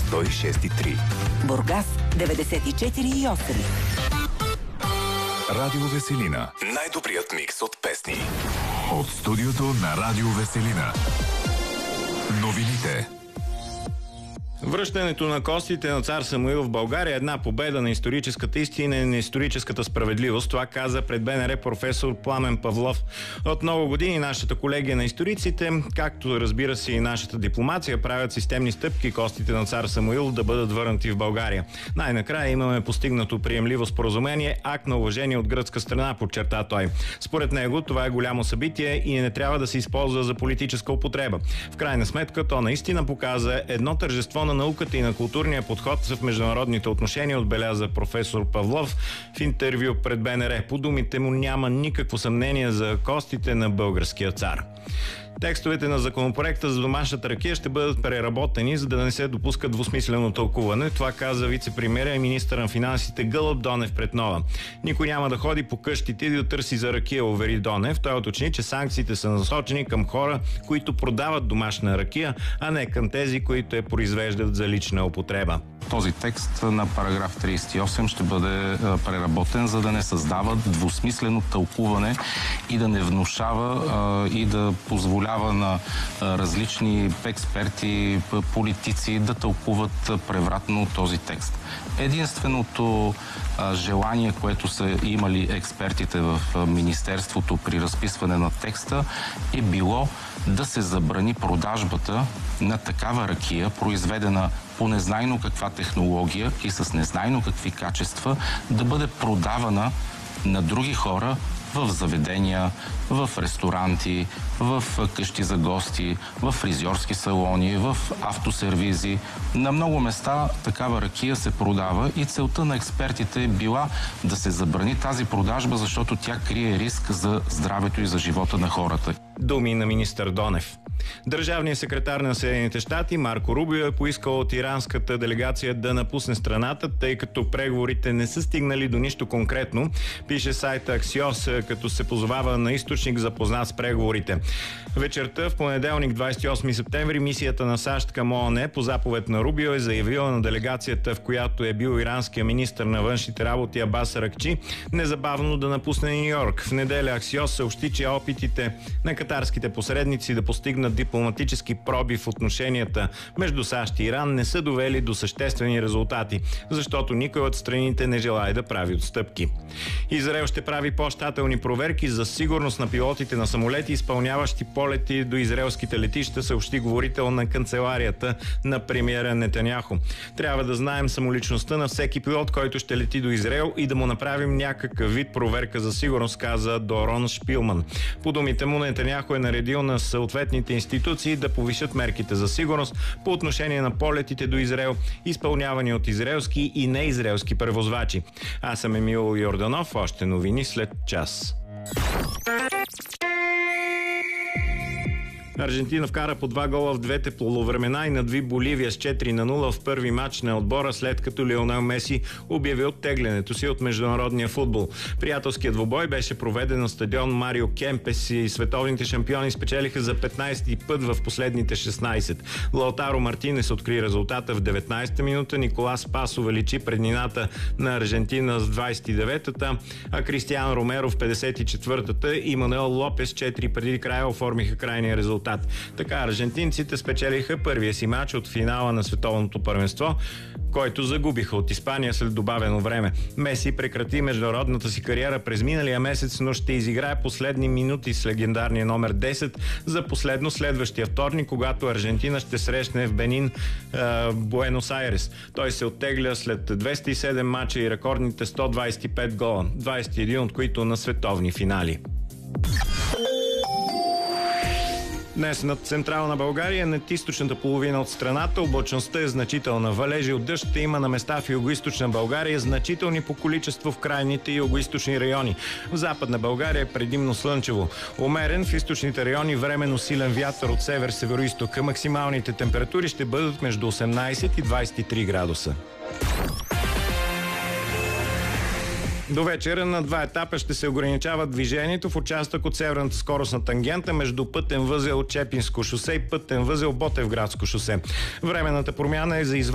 106,3. Бургас 94,8. Радио Веселина. Най-добрият микс от песни. От студиото на Радио Веселина. Новините. Връщането на костите на цар Самуил в България е една победа на историческата истина и на историческата справедливост. Това каза пред БНР професор Пламен Павлов. От много години нашата колегия на историците, както разбира се и нашата дипломация, правят системни стъпки костите на цар Самуил да бъдат върнати в България. Най-накрая имаме постигнато приемливо споразумение, акт на уважение от гръцка страна, подчерта той. Според него това е голямо събитие и не трябва да се използва за политическа употреба. В крайна сметка то наистина показа едно тържество на науката и на културния подход в международните отношения, отбеляза професор Павлов в интервю пред БНР. По думите му няма никакво съмнение за костите на българския цар. Текстовете на законопроекта за домашната ракия ще бъдат преработени, за да не се допуска двусмислено тълкуване. Това каза вице-премиерът и министър на финансите Гълъб Донев пред Нова. Никой няма да ходи по къщите и да търси за ракия, увери Донев. Той уточни, че санкциите са насочени към хора, които продават домашна ракия, а не към тези, които я произвеждат за лична употреба. Този текст на параграф 38 ще бъде преработен, за да не създава двусмислено тълкуване и да не внушава и да позволява на различни експерти, политици да тълкуват превратно този текст. Единственото желание, което са имали експертите в Министерството при разписване на текста, е било да се забрани продажбата на такава ракия, произведена по незнайно каква технология и с незнайно какви качества, да бъде продавана на други хора в заведения, в ресторанти, в къщи за гости, в фризьорски салони, в автосервизи. На много места такава ракия се продава и целта на експертите е била да се забрани тази продажба, защото тя крие риск за здравето и за живота на хората. Думи на министър Донев. Държавният секретар на Съединените щати Марко Рубио е поискал от иранската делегация да напусне страната, тъй като преговорите не са стигнали до нищо конкретно, пише сайта Axios, като се позовава на източник запознат с преговорите. Вечерта в понеделник 28 септември мисията на САЩ към ООН по заповед на Рубио е заявила на делегацията, в която е бил иранския министър на външните работи Абас Аракчи, незабавно да напусне Ню-Йорк. В неделя Axios съобщи, че опитите на катарските посредници да постигнат дипломатически проби в отношенията между САЩ и Иран не са довели до съществени резултати, защото никой от страните не желае да прави отстъпки. Израел ще прави по-щателни проверки за сигурност на пилотите на самолети, изпълняващи полети до израелските летища, съобщи говорител на канцеларията на премиера Нетаняху. Трябва да знаем самоличността на всеки пилот, който ще лети до Израел и да му направим някакъв вид проверка за сигурност, каза Дорон Шпилман. По думите му Нетаняху е наредил на съответните институции да повишат мерките за сигурност по отношение на полетите до Израел, изпълнявани от израелски и неизраелски превозвачи. Аз съм Емил Йорданов, още новини след час. Аржентина вкара по 2 гола в двете полувремена и надви Боливия с 4-0 в първи матч на отбора, след като Лионел Меси обяви оттеглянето си от международния футбол. Приятелският двубой беше проведен на стадион Марио Кемпес и световните шампиони спечелиха за 15-ти път в последните 16. Лаутаро Мартинес откри резултата в 19-та минута, Николас Пас увеличи преднината на Аржентина с 29-та, а Кристиан Ромеро в 54-та и Мануел Лопес 4 преди края оформиха крайния резултат. Така аржентинците спечелиха първия си матч от финала на световното първенство, който загубиха от Испания след добавено време. Меси прекрати международната си кариера през миналия месец, но ще изиграе последни минути с легендарния номер 10 за последно следващия вторник, когато Аржентина ще срещне в Бенин Буенос Айрес. Той се оттегля след 207 мача и рекордните 125 гола, 21 от които на световни финали. Днес над централна България, над източната половина от страната, облачността е значителна. Валежи от дъжд ще има на места в югоизточна България, значителни по количество в крайните югоизточни райони. В западна България е предимно слънчево. Умерен в източните райони временно силен вятър от север-североизток. Максималните температури ще бъдат между 18 и 23 градуса. До вечера на 2 етапа ще се ограничава движението в участък от северната скоростна тангента между пътен възел Чепинско шосе и пътен възел Ботевградско шосе. Временната промяна е за